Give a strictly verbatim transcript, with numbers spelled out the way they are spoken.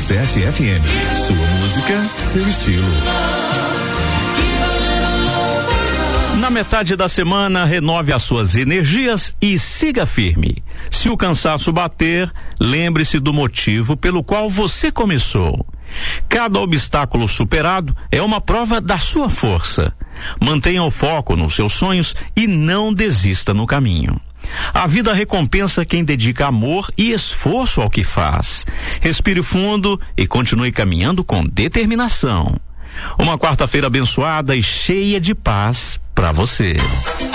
sete F M. Sua música, seu estilo. Na metade da semana, renove as suas energias e siga firme. Se o cansaço bater, lembre-se do motivo pelo qual você começou. Cada obstáculo superado é uma prova da sua força. Mantenha o foco nos seus sonhos e não desista no caminho. A vida recompensa quem dedica amor e esforço ao que faz. Respire fundo e continue caminhando com determinação. Uma quarta-feira abençoada e cheia de paz para você.